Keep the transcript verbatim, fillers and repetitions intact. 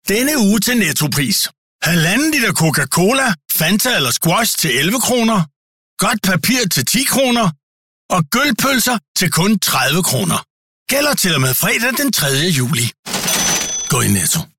Denne uge til Nettopris. Halvanden liter Coca-Cola, Fanta eller Squash til elleve kroner. Godt papir til ti kroner. Og gølpølser til kun tredive kroner. Gælder til og med fredag den tredje juli. Gå i Netto.